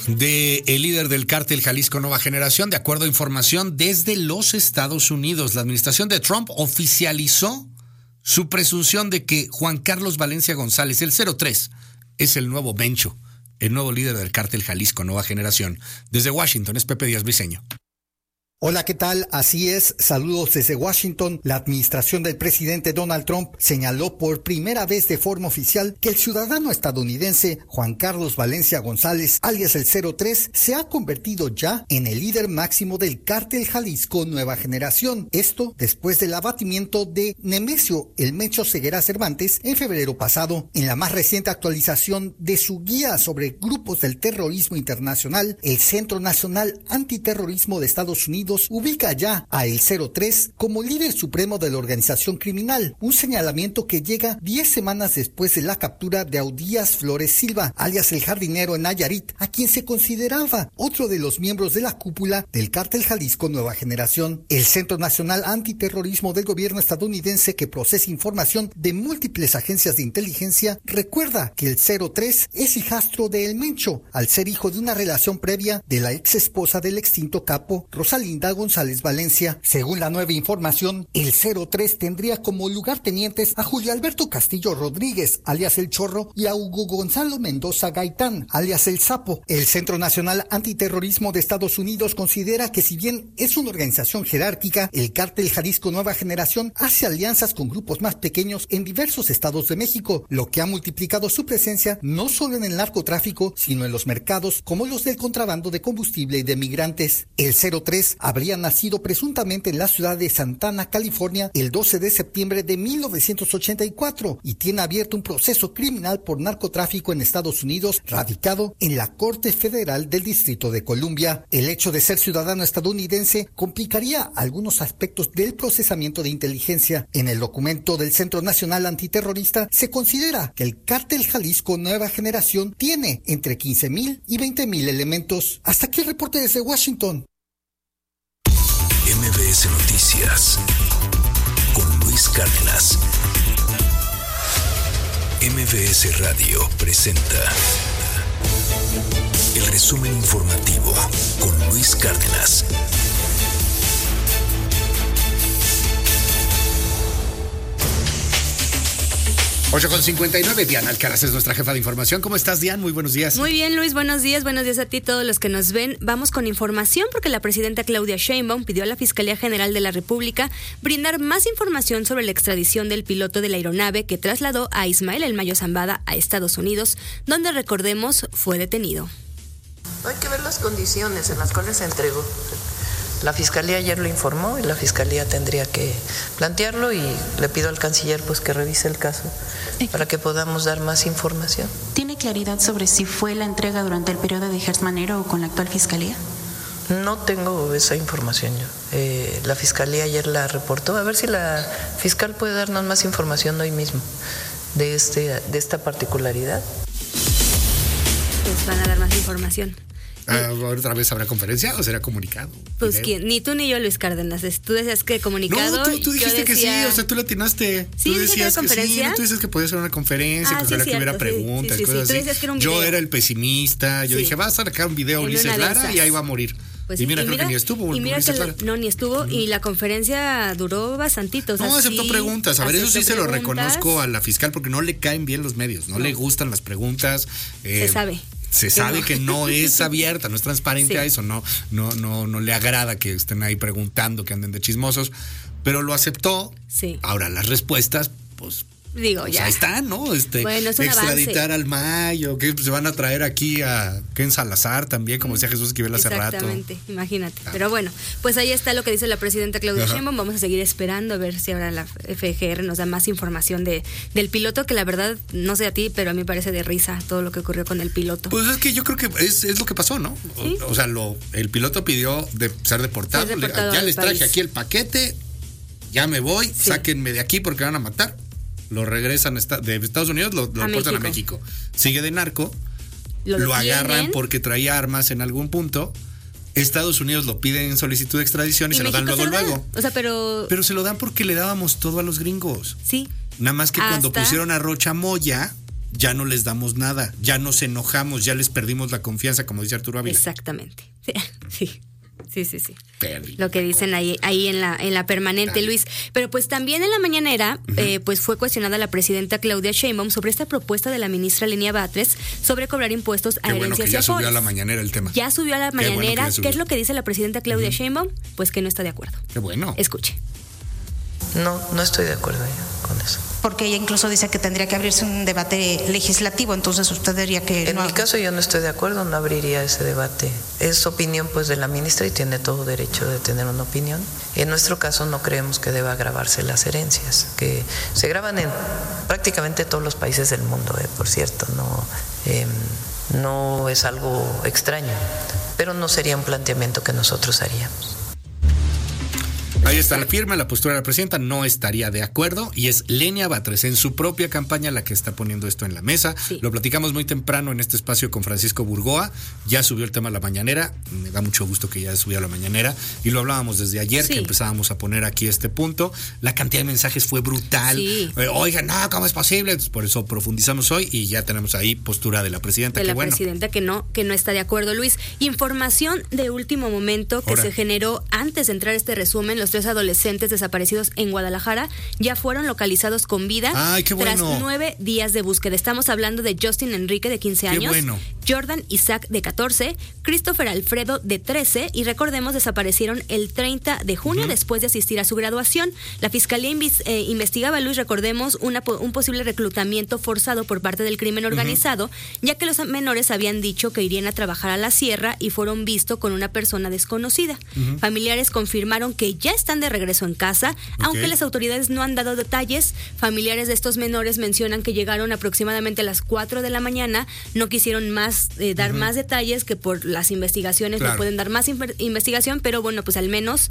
del líder del cártel Jalisco Nueva Generación. De acuerdo a información desde los Estados Unidos, la administración de Trump oficializó su presunción de que Juan Carlos Valencia González, el 03, es el nuevo Mencho, el nuevo líder del cártel Jalisco Nueva Generación. Desde Washington es Pepe Díaz Briceño. Hola, ¿qué tal? Así es, saludos desde Washington. La administración del presidente Donald Trump señaló por primera vez de forma oficial que el ciudadano estadounidense Juan Carlos Valencia González, alias el 03, se ha convertido ya en el líder máximo del cártel Jalisco Nueva Generación. Esto después del abatimiento de Nemesio el Mencho Ceguera Cervantes en febrero pasado. En la más reciente actualización de su guía sobre grupos del terrorismo internacional, el Centro Nacional Antiterrorismo de Estados Unidos ubica ya a el 03 como líder supremo de la organización criminal, un señalamiento que llega 10 semanas después de la captura de Audías Flores Silva, alias el jardinero en Nayarit, a quien se consideraba otro de los miembros de la cúpula del cártel Jalisco Nueva Generación. El Centro Nacional Antiterrorismo del gobierno estadounidense, que procesa información de múltiples agencias de inteligencia, recuerda que el 03 es hijastro de El Mencho, al ser hijo de una relación previa de la ex esposa del extinto capo Rosalinda González Valencia. Según la nueva información, el 03 tendría como lugartenientes a Julio Alberto Castillo Rodríguez, alias El Chorro, y a Hugo Gonzalo Mendoza Gaitán, alias El Sapo. El Centro Nacional Antiterrorismo de Estados Unidos considera que, si bien es una organización jerárquica, el cártel Jalisco Nueva Generación hace alianzas con grupos más pequeños en diversos estados de México, lo que ha multiplicado su presencia no solo en el narcotráfico, sino en los mercados como los del contrabando de combustible y de migrantes. El 03 habría nacido presuntamente en la ciudad de Santana, California, el 12 de septiembre de 1984 y tiene abierto un proceso criminal por narcotráfico en Estados Unidos, radicado en la Corte Federal del Distrito de Columbia. El hecho de ser ciudadano estadounidense complicaría algunos aspectos del procesamiento de inteligencia. En el documento del Centro Nacional Antiterrorista se considera que el cártel Jalisco Nueva Generación tiene entre 15,000 y 20,000 elementos. Hasta aquí el reporte desde Washington. MBS Noticias con Luis Cárdenas. MBS Radio presenta el resumen informativo con Luis Cárdenas. 8:59, Diana Alcaraz es nuestra jefa de información. ¿Cómo estás, Diana? Muy buenos días. Muy bien, Luis, buenos días a ti, todos los que nos ven. Vamos con información porque la presidenta Claudia Sheinbaum pidió a la Fiscalía General de la República brindar más información sobre la extradición del piloto de la aeronave que trasladó a Ismael El Mayo Zambada a Estados Unidos, donde, recordemos, fue detenido. Hay que ver las condiciones en las cuales se entregó. La Fiscalía ayer lo informó y la Fiscalía tendría que plantearlo, y le pido al canciller pues que revise el caso para que podamos dar más información. ¿Tiene claridad sobre si fue la entrega durante el periodo de Gers Manero o con la actual Fiscalía? No tengo esa información yo. La Fiscalía ayer la reportó. A ver si la fiscal puede darnos más información hoy mismo de esta particularidad. Pues van a dar más información. ¿Otra vez habrá conferencia o será comunicado? Pues quién, ni tú ni yo, Luis Cárdenas. Tú decías que comunicado. No, tú dijiste que sí, o sea, tú le atinaste. Sí, tú decías que sí, tú dices que podía ser una conferencia, que fuera que hubiera preguntas, cosas así. Yo era el pesimista, yo dije, vas a sacar un video Ulises Lara y ahí va a morir. Pues y mira, creo que ni estuvo. Y mira que no, ni estuvo, y la conferencia duró bastantito. O sea, no, aceptó preguntas. A ver, eso sí se lo reconozco a la fiscal, porque no le caen bien los medios, no le gustan las preguntas. Se sabe. Se sabe que no es abierta, no es transparente a eso, no le agrada que estén ahí preguntando, que anden de chismosos, pero lo aceptó. Sí. Ahora las respuestas, pues ya están, ¿no? Bueno, es un extraditar avance. Al Mayo, que se van a traer aquí a Ken Salazar también, como decía Jesús Esquivel hace rato. Exactamente, imagínate. Pero bueno, pues ahí está lo que dice la presidenta Claudia Sheinbaum. Vamos a seguir esperando a ver si ahora la FGR nos da más información del piloto, que la verdad, no sé a ti, pero a mí me parece de risa todo lo que ocurrió con el piloto. Pues es que yo creo que es lo que pasó, ¿no? ¿Sí? O sea, el piloto pidió ser deportado. Ya les traje aquí el paquete, ya me voy, sáquenme de aquí porque van a matar. Lo regresan de Estados Unidos, lo deportan a México. Sigue de narco, lo agarran porque traía armas en algún punto. Estados Unidos lo pide en solicitud de extradición y se lo dan luego. O sea, pero se lo dan porque le dábamos todo a los gringos. Sí. Nada más que cuando pusieron a Rocha Moya, ya no les damos nada, ya nos enojamos, ya les perdimos la confianza, como dice Arturo Ávila. Exactamente. Sí. Perdí. Lo que dicen ahí en la permanente, Luis. Pero pues también en la mañanera, pues fue cuestionada la presidenta Claudia Sheinbaum sobre esta propuesta de la ministra Lenia Batres sobre cobrar impuestos a herencias y afores. Ya subió a la mañanera el tema. Ya subió a la mañanera. ¿Qué es lo que dice la presidenta Claudia Sheinbaum? Pues que no está de acuerdo. Qué bueno. Escuche. No estoy de acuerdo yo con eso. Porque ella incluso dice que tendría que abrirse un debate legislativo, entonces usted diría que... En mi caso yo no estoy de acuerdo, no abriría ese debate. Es opinión pues de la ministra y tiene todo derecho de tener una opinión. En nuestro caso no creemos que deba gravarse las herencias, que se graban en prácticamente todos los países del mundo, por cierto, no es algo extraño, pero no sería un planteamiento que nosotros haríamos. Ahí está la firma, la postura de la presidenta, no estaría de acuerdo, y es Lenia Batres en su propia campaña la que está poniendo esto en la mesa. Sí. Lo platicamos muy temprano en este espacio con Francisco Burgoa, ya subió el tema a la mañanera, me da mucho gusto que ya subió a la mañanera, y lo hablábamos desde ayer, que empezábamos a poner aquí este punto. La cantidad de mensajes fue brutal. Oigan, no, ¿cómo es posible? Por eso profundizamos hoy y ya tenemos ahí postura de la presidenta. De la presidenta que no está de acuerdo, Luis. Información de último momento que se generó antes de entrar a este resumen. Los 3 adolescentes desaparecidos en Guadalajara ya fueron localizados con vida. ¡Ay, qué bueno! Tras 9 días de búsqueda. Estamos hablando de Justin Enrique, de 15 años. ¡Qué bueno! Jordan Isaac, de 14, Christopher Alfredo, de 13, y recordemos, desaparecieron el 30 de junio después de asistir a su graduación. La Fiscalía investigaba, Luis, recordemos, un posible reclutamiento forzado por parte del crimen organizado, ya que los menores habían dicho que irían a trabajar a la sierra y fueron vistos con una persona desconocida. Familiares confirmaron que ya están de regreso en casa, aunque las autoridades no han dado detalles. Familiares de estos menores mencionan que llegaron aproximadamente a las 4 de la mañana, no quisieron dar más detalles, que por las investigaciones no pueden dar más investigación, pero bueno, pues al menos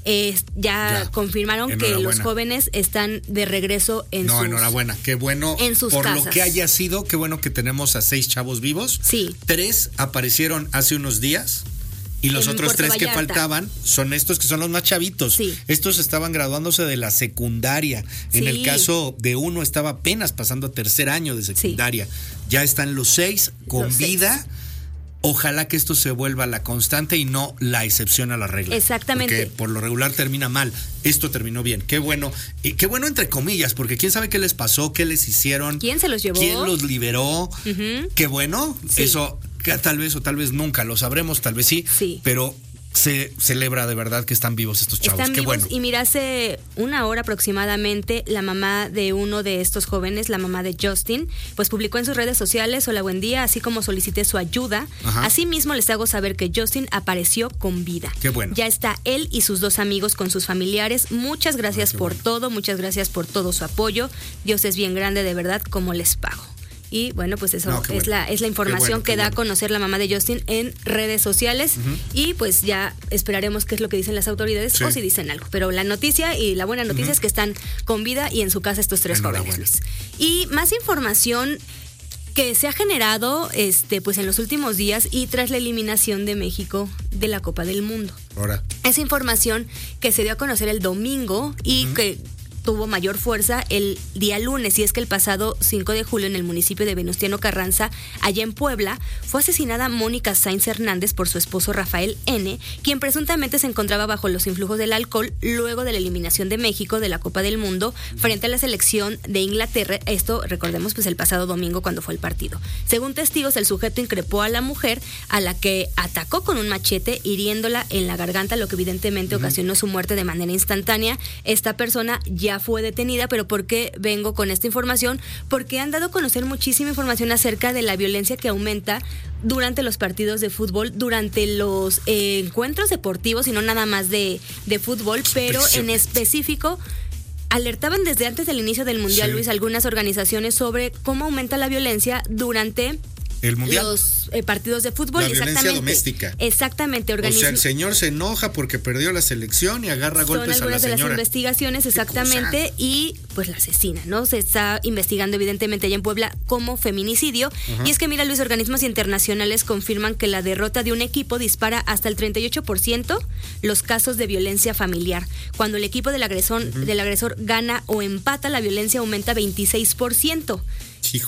ya confirmaron que los jóvenes están de regreso en sus... enhorabuena, qué bueno en sus por casas. Lo que haya sido, qué bueno que tenemos a 6 chavos vivos. Sí. 3 aparecieron hace unos días. Y los otros 3 que faltaban son estos que son los más chavitos. Sí. Estos estaban graduándose de la secundaria. En el caso de uno estaba apenas pasando a 3er año de secundaria. Ya están los 6 con vida. 6. Ojalá que esto se vuelva la constante y no la excepción a la regla. Exactamente. Porque por lo regular termina mal. Esto terminó bien. Qué bueno. Y qué bueno entre comillas, porque quién sabe qué les pasó, qué les hicieron. ¿Quién se los llevó? ¿Quién los liberó? Qué bueno. Sí. Eso tal vez o tal vez nunca lo sabremos, tal vez sí. Pero se celebra de verdad que están vivos estos chavos. Están Qué vivos. Bueno. Y mira, hace una hora aproximadamente, la mamá de uno de estos jóvenes, la mamá de Justin, pues publicó en sus redes sociales: hola, buen día, así como solicité su ayuda. Asimismo, les hago saber que Justin apareció con vida. Qué bueno. Ya está él y sus 2 amigos con sus familiares. Muchas gracias por todo, muchas gracias por todo su apoyo. Dios es bien grande, de verdad, como les pago. Y bueno, pues eso es la información que da a conocer la mamá de Justin en redes sociales. Y pues ya esperaremos qué es lo que dicen las autoridades o si dicen algo. Pero la noticia y la buena noticia es que están con vida y en su casa estos 3 jóvenes, Luis. Y más información que se ha generado pues en los últimos días y tras la eliminación de México de la Copa del Mundo. Esa información que se dio a conocer el domingo y que tuvo mayor fuerza el día lunes, y es que el pasado 5 de julio en el municipio de Venustiano Carranza, allá en Puebla, fue asesinada Mónica Sainz Hernández por su esposo Rafael N., quien presuntamente se encontraba bajo los influjos del alcohol luego de la eliminación de México de la Copa del Mundo frente a la selección de Inglaterra. Esto, recordemos, pues el pasado domingo cuando fue el partido. Según testigos, el sujeto increpó a la mujer, a la que atacó con un machete, hiriéndola en la garganta, lo que evidentemente ocasionó su muerte de manera instantánea. Esta persona ya fue detenida. Pero ¿por qué vengo con esta información? Porque han dado a conocer muchísima información acerca de la violencia que aumenta durante los partidos de fútbol, durante los encuentros deportivos, y no nada más de fútbol, pero en específico alertaban desde antes del inicio del Mundial, Luis, algunas organizaciones sobre cómo aumenta la violencia el mundial, los partidos de fútbol, la violencia doméstica. Exactamente. O sea, el señor se enoja porque perdió la selección y agarra golpes a la señora. Son algunas de las investigaciones, exactamente, y pues la asesina, ¿no? Se está investigando evidentemente allá en Puebla como feminicidio. Y es que mira, Luis, organismos internacionales confirman que la derrota de un equipo dispara hasta el 38% los casos de violencia familiar. Cuando el equipo del agresor gana o empata, la violencia aumenta 26%. Híjole.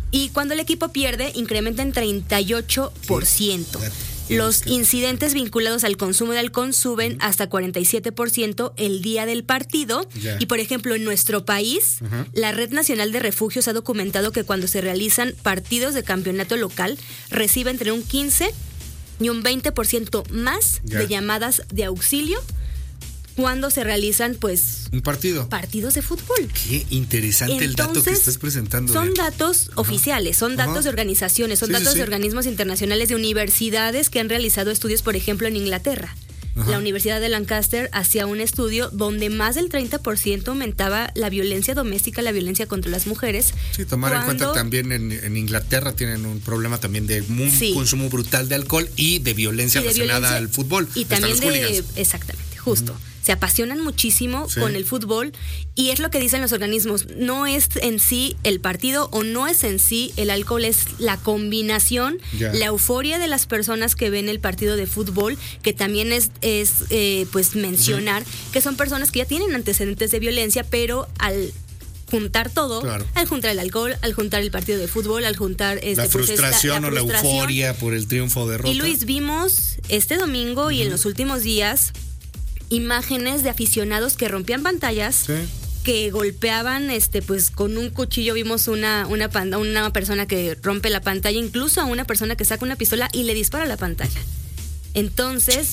Y cuando el equipo pierde, incrementa en 38%. Los incidentes vinculados al consumo de alcohol suben hasta 47% el día del partido. Y, por ejemplo, en nuestro país, la Red Nacional de Refugios ha documentado que cuando se realizan partidos de campeonato local, recibe entre un 15 y un 20% más de llamadas de auxilio cuando se realizan, pues, un partidos de fútbol. Qué interesante. Entonces, el dato que estás presentando. Son datos oficiales, son datos de organizaciones, son datos de organismos internacionales, de universidades que han realizado estudios, por ejemplo, en Inglaterra. La Universidad de Lancaster hacía un estudio donde más del 30% aumentaba la violencia doméstica, la violencia contra las mujeres. Sí, tomar en cuenta también en Inglaterra tienen un problema también de consumo brutal de alcohol y de violencia relacionada al fútbol. Y también exactamente, justo. Se apasionan muchísimo con el fútbol y es lo que dicen los organismos. No es en sí el partido o no es en sí el alcohol, es la combinación, la euforia de las personas que ven el partido de fútbol, que también es pues mencionar que son personas que ya tienen antecedentes de violencia, pero al juntar todo, al juntar el alcohol, al juntar el partido de fútbol, al juntar la frustración o la euforia por el triunfo o derrota. Y Luis, vimos este domingo y en los últimos días imágenes de aficionados que rompían pantallas, que golpeaban pues con un cuchillo. Vimos una persona que rompe la pantalla, incluso a una persona que saca una pistola y le dispara a la pantalla. Entonces,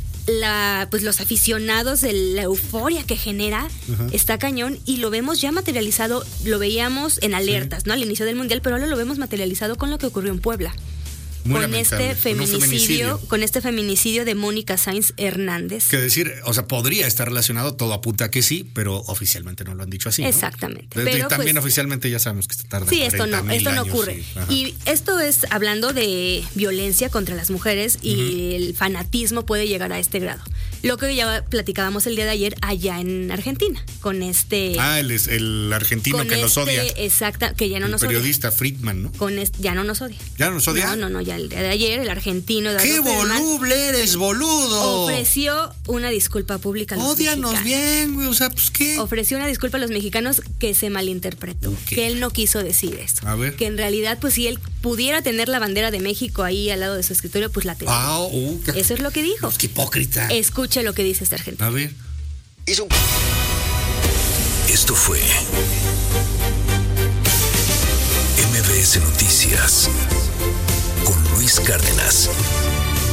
pues los aficionados, la euforia que genera está cañón y lo vemos ya materializado. Lo veíamos en alertas, ¿no? Al inicio del Mundial, pero ahora lo vemos materializado con lo que ocurrió en Puebla. Con este feminicidio de Mónica Sainz Hernández. Que decir, o sea, podría estar relacionado, todo apunta que sí, pero oficialmente no lo han dicho así, ¿no? Exactamente. Pero y también pues, oficialmente ya sabemos que está tarde. Sí, esto no ocurre. Y esto es hablando de violencia contra las mujeres y el fanatismo puede llegar a este grado. Lo que ya platicábamos el día de ayer allá en Argentina, con el argentino que nos odia. Exacta, que ya no nos odia. El periodista Friedman, ¿no? Ya no nos odia. ¿Ya no nos odia? No, ya el día de ayer, el argentino... ¡Qué voluble eres, boludo! Ofreció una disculpa pública a los Ódianos mexicanos. Bien, güey, o sea, pues, ¿qué? Ofreció una disculpa a los mexicanos que se malinterpretó, que él no quiso decir eso. A ver. Que en realidad, pues, si él pudiera tener la bandera de México ahí al lado de su escritorio, pues la tendría. Eso es lo que dijo. Qué hipócrita. Escuche lo que dice este argentino. A ver. Esto fue MBS Noticias con Luis Cárdenas.